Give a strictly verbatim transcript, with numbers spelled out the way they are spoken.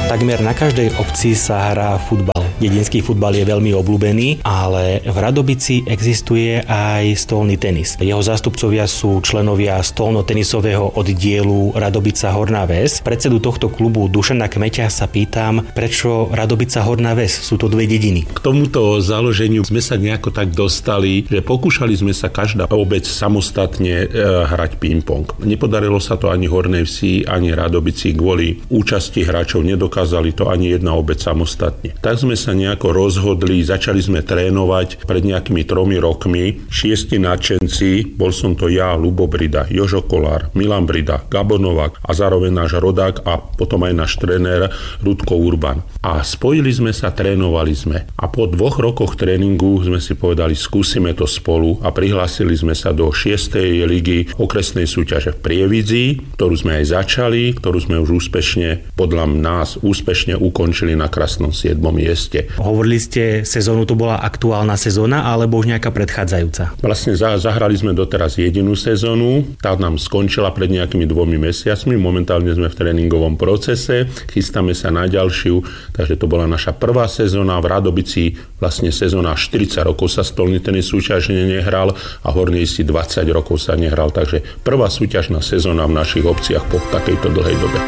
Takmer na každej obci sa hrá futbal. Dedinský futbal je veľmi obľúbený, ale v Radobici existuje aj stolný tenis. Jeho zástupcovia sú členovia stolno-tenisového oddielu Radobica Horná Ves. Predsedu tohto klubu Dušana Kmeťa sa pýtam, prečo Radobica Horná Ves? Sú to dve dediny. K tomuto založeniu sme sa nejako tak dostali, že pokúšali sme sa každá obec samostatne e, hrať ping-pong. Nepodarilo sa to ani Hornej Vsi, ani Radobici kvôli účasti hráčov. Nedokázali to ani jedna obec samostatne. Tak sme sa nejako rozhodli, začali sme trénovať pred nejakými tromi rokmi. Šiesti nadšenci, bol som to ja, Ľubo Brida, Jožo Kolár, Milan Brida, Gabo Novák a zároveň náš rodák a potom aj náš tréner Rudko Urban. A spojili sme sa, trénovali sme. A po dvoch rokoch tréningu sme si povedali, skúsime to spolu a prihlásili sme sa do šiestej ligy okresnej súťaže v Prievidzi, ktorú sme aj začali, ktorú sme už úspešne, podľa nás úspešne ukončili na krásnom siedmom mieste. Hovorili ste, sezónu to bola aktuálna sezóna alebo už nejaká predchádzajúca? Vlastne zahrali sme doteraz jedinú sezónu, tá nám skončila pred nejakými dvomi mesiacmi, momentálne sme v tréningovom procese, chystáme sa na ďalšiu, takže to bola naša prvá sezóna. V Radobici vlastne sezóna štyridsať rokov sa stolný tenis súťažne nehral a Hornej Vsi dvadsať rokov sa nehral, takže prvá súťažná sezóna v našich obciach po takejto dlhej dobe.